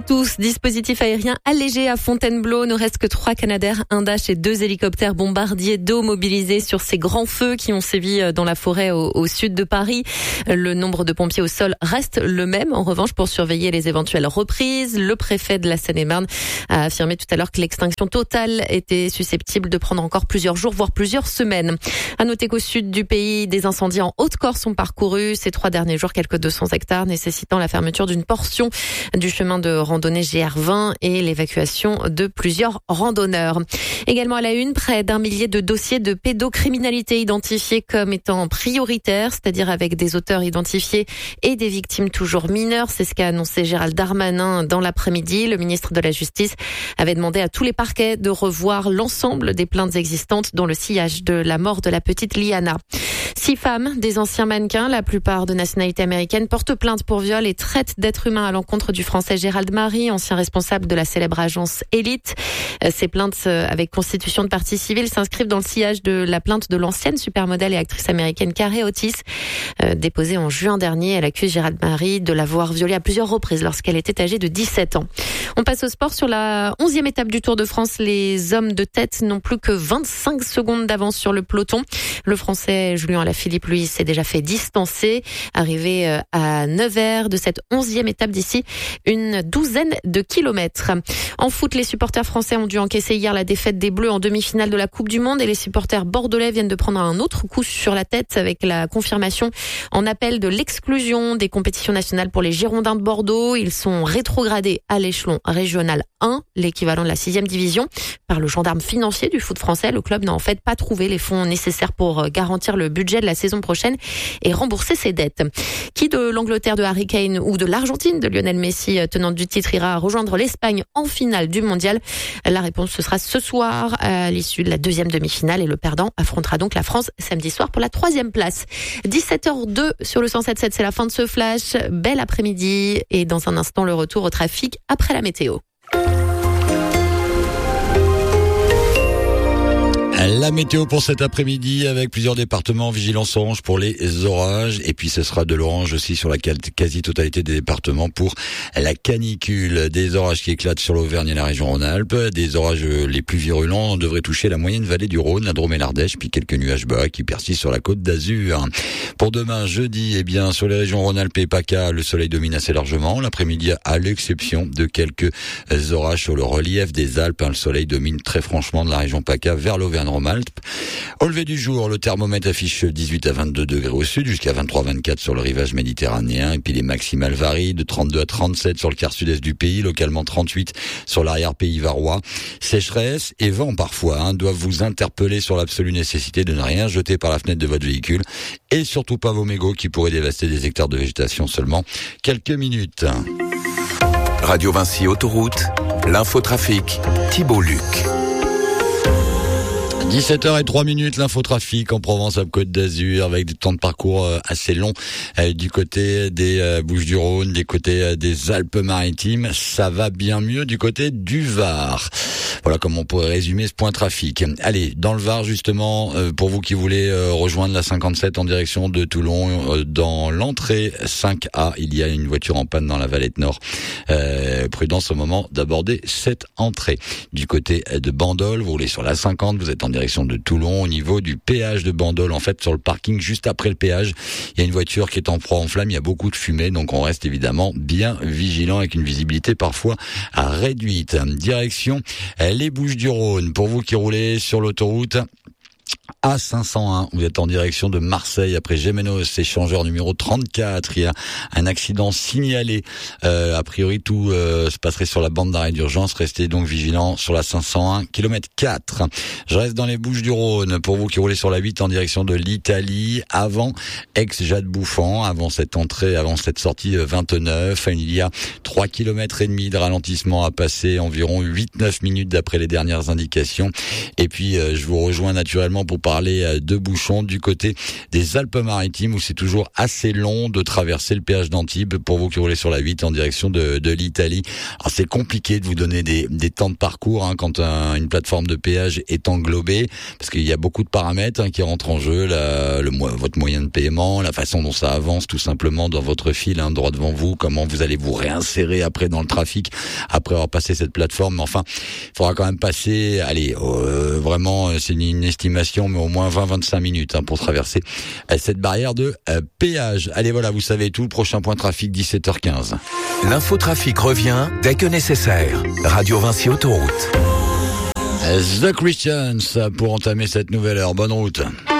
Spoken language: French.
Tous, dispositifs aériens allégés à Fontainebleau, ne reste que 3 Canadair, un Dash et 2 hélicoptères bombardiers d'eau mobilisés sur ces grands feux qui ont sévi dans la forêt au sud de Paris. Le nombre de pompiers au sol reste le même. En revanche, pour surveiller les éventuelles reprises, le préfet de la Seine-et-Marne a affirmé tout à l'heure que l'extinction totale était susceptible de prendre encore plusieurs jours, voire plusieurs semaines. À noter qu'au sud du pays, des incendies en Haute-Corse ont parcouru ces 3 derniers jours quelques 200 hectares, nécessitant la fermeture d'une portion du chemin de randonnée GR20 et l'évacuation de plusieurs randonneurs. Également à la une, près d'1 millier de dossiers de pédocriminalité identifiés comme étant prioritaires, c'est-à-dire avec des auteurs identifiés et des victimes toujours mineures. C'est ce qu'a annoncé Gérald Darmanin dans l'après-midi. Le ministre de la Justice avait demandé à tous les parquets de revoir l'ensemble des plaintes existantes dans le sillage de la mort de la petite Liana. 6 femmes, des anciens mannequins, la plupart de nationalité américaine, portent plainte pour viol et traite d'être humain à l'encontre du français Gérald Marie, ancien responsable de la célèbre agence Elite. Ces plaintes avec constitution de partie civile s'inscrivent dans le sillage de la plainte de l'ancienne supermodèle et actrice américaine Carey Otis. Déposée en juin dernier, elle accuse Gérald Marie de l'avoir violée à plusieurs reprises lorsqu'elle était âgée de 17 ans. On passe au sport. Sur la 11e étape du Tour de France, les hommes de tête n'ont plus que 25 secondes d'avance sur le peloton. Le français Julien Alaphilippe, lui, s'est déjà fait distancer. Arrivé à Nevers de cette 11e étape d'ici une douzaine de kilomètres. En foot, les supporters français ont dû encaisser hier la défaite des Bleus en demi-finale de la Coupe du Monde et les supporters bordelais viennent de prendre un autre coup sur la tête avec la confirmation en appel de l'exclusion des compétitions nationales pour les Girondins de Bordeaux. Ils sont rétrogradés à l'échelon régional 1, l'équivalent de la 6e division, par le gendarme financier du foot français. Le club n'a en fait pas trouvé les fonds nécessaires pour garantir le budget de la saison prochaine et rembourser ses dettes. Qui de l'Angleterre de Harry Kane ou de l'Argentine de Lionel Messi, tenante du titre, ira rejoindre l'Espagne en finale du mondial? La réponse, ce sera ce soir à l'issue de la 2e demi-finale et le perdant affrontera donc la France samedi soir pour la 3e place. 17h02 sur le 107.7, c'est la fin de ce flash. Bel après-midi et dans un instant le retour au trafic après la météo. La météo pour cet après-midi avec plusieurs départements, vigilance orange pour les orages et puis ce sera de l'orange aussi sur la quasi-totalité des départements pour la canicule. Des orages qui éclatent sur l'Auvergne et la région Rhône-Alpes, des orages les plus virulents devraient toucher la moyenne vallée du Rhône, la Drôme et l'Ardèche, puis quelques nuages bas qui persistent sur la côte d'Azur. Pour demain, jeudi, sur les régions Rhône-Alpes et PACA, le soleil domine assez largement. L'après-midi, à l'exception de quelques orages sur le relief des Alpes, le soleil domine très franchement de la région PACA vers l'Auvergne-Rhône-Alpes. Au lever du jour, le thermomètre affiche 18 à 22 degrés au sud, jusqu'à 23-24 sur le rivage méditerranéen, et puis les maximales varient de 32 à 37 sur le quart sud-est du pays, localement 38 sur l'arrière-pays varois. Sécheresse et vent parfois doivent vous interpeller sur l'absolue nécessité de ne rien jeter par la fenêtre de votre véhicule, et surtout pas vos mégots qui pourraient dévaster des hectares de végétation seulement quelques minutes. Radio Vinci Autoroute, l'infotrafic, Thibault Luc. 17h03, l'infotrafic en Provence-Alpes-Côte d'Azur avec des temps de parcours assez longs du côté des Bouches-du-Rhône, des côtés des Alpes-Maritimes. Ça va bien mieux du côté du Var. Voilà comment on pourrait résumer ce point trafic. Allez, dans le Var justement, pour vous qui voulez rejoindre la 57 en direction de Toulon, dans l'entrée 5A, il y a une voiture en panne dans la Valette Nord. Prudence au moment d'aborder cette entrée. Du côté de Bandol, vous roulez sur la 50, vous êtes en direction de Toulon, au niveau du péage de Bandol, en fait sur le parking juste après le péage, il y a une voiture qui est en proie en flamme, il y a beaucoup de fumée, donc on reste évidemment bien vigilant avec une visibilité parfois réduite. Direction les Bouches-du-Rhône, pour vous qui roulez sur l'autoroute A501, vous êtes en direction de Marseille après Gémenos, échangeur numéro 34. Il y a un accident signalé. A priori, tout se passerait sur la bande d'arrêt d'urgence. Restez donc vigilants sur la 501, kilomètre 4. Je reste dans les Bouches-du-Rhône. Pour vous qui roulez sur la 8 en direction de l'Italie, avant Aix-Jade-Bouffant, avant cette entrée, avant cette sortie 29, il y a 3 km et demi de ralentissement à passer, environ 8-9 minutes d'après les dernières indications. Et puis, je vous rejoins naturellement pour parler parler de bouchons du côté des Alpes-Maritimes où c'est toujours assez long de traverser le péage d'Antibes pour vous qui roulez sur la 8 en direction de l'Italie. Alors c'est compliqué de vous donner des temps de parcours quand une plateforme de péage est englobée parce qu'il y a beaucoup de paramètres qui rentrent en jeu, votre moyen de paiement, la façon dont ça avance tout simplement dans votre fil droit devant vous, comment vous allez vous réinsérer après dans le trafic après avoir passé cette plateforme. Mais enfin, il faudra quand même passer, vraiment c'est une estimation, mais au moins 20-25 minutes pour traverser cette barrière de péage. Allez, voilà, vous savez tout. Le prochain point trafic, 17h15. L'infotrafic revient dès que nécessaire. Radio Vinci Autoroute. The Christians pour entamer cette nouvelle heure. Bonne route.